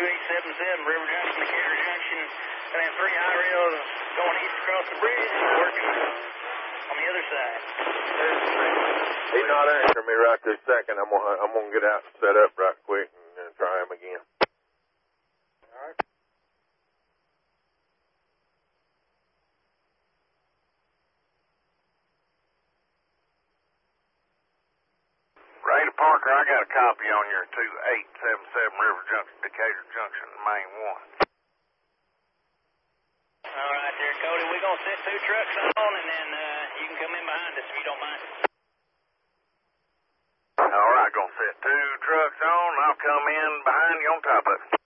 2877 River Junction, Decatur Junction. And then 3 high rails going east across the bridge and working on the other side. He's not answering me right this second. I'm gonna get out and set up right quick and try him again. All right. Rayda Parker, I got a copy on your 2877 River Junction, Decatur Junction, main 1. All right there, Cody. We're going to set 2 trucks on, and then you can come in behind us if you don't mind. All right, gonna set 2 trucks on. I'll come in behind you on top of it.